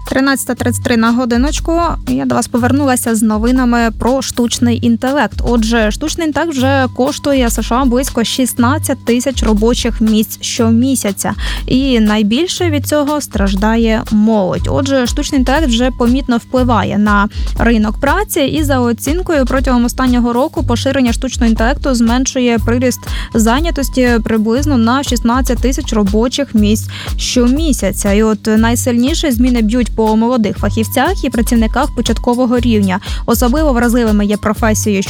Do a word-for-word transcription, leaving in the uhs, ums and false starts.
тринадцята тридцять три на годиночку. Я до вас повернулася з новинами про штучний інтелект. Отже, штучний інтелект вже коштує США близько шістнадцять тисяч робочих місць щомісяця. І найбільше від цього страждає молодь. Отже, штучний інтелект вже помітно впливає на ринок праці. І за оцінкою, протягом останнього року поширення штучного інтелекту зменшує приріст зайнятості приблизно на шістнадцять тисяч робочих місць щомісяця. І от найсильніше зміни б'ють по молодих фахівцях і працівниках початкового рівня. Особливо вразливими є професії,